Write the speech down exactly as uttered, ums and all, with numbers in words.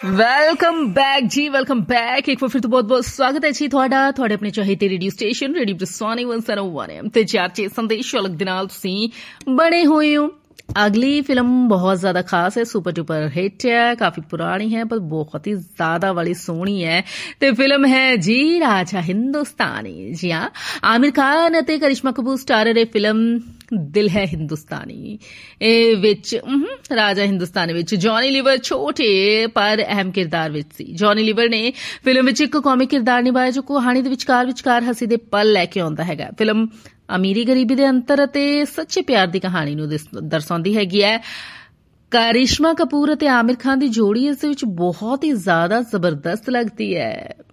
Welcome back ਜੀ, welcome back. ਇੱਕ ਵਾਰ ਫਿਰ ਤੋਂ ਬਹੁਤ ਬਹੁਤ ਸਵਾਗਤ ਹੈ ਜੀ ਤੁਹਾਡਾ ਤੁਹਾਡੇ ਆਪਣੇ ਚਾਹੀਦੇ ਰੇਡੀਓ ਸਟੇਸ਼ਨ ਰੇਡੀਓ ਬ੍ਰਿਸਵਾਨੀ ਇੱਕ ਸੌ ਇੱਕ ਐਮ ਤੇ ਚਾਰ ਚੇ ਸੰਦੇਸ਼ ਅਲੱਗ ਦੇ ਨਾਲ ਤੁਸੀਂ ਬਣੇ ਹੋਏ ਹੋ। अगली फिल्म बहुत ज्यादा खास है, सुपर डुपर हिट है, काफी पुरानी है पर बहुत ही ज्यादा वाली सोहनी है ते फिल्म है जी राजा हिंदुस्तानी। जी हाँ, आमिर खान ते करिश्मा कपूर स्टारर ये फिल्म दिल है हिंदुस्तानी। ए विच राजा हिंदुस्तानी विच जॉनी लीवर छोटे पर अहम किरदार विच सी। जॉनी लीवर ने फिल्म विच एक कॉमिक किरदार निभाया जो कहानी दे विचकार विचकार हसी दे पल लैके आउंदा हैगा। फिल्म अमीरी गरीबी दे अंतर ते सच्चे प्यार दी कहानी नूं दर्शाउंदी हैगी है। करिश्मा कपूर ते आमिर खान दी जोड़ी इस विच बहुत ही ज्यादा जबरदस्त लगदी है।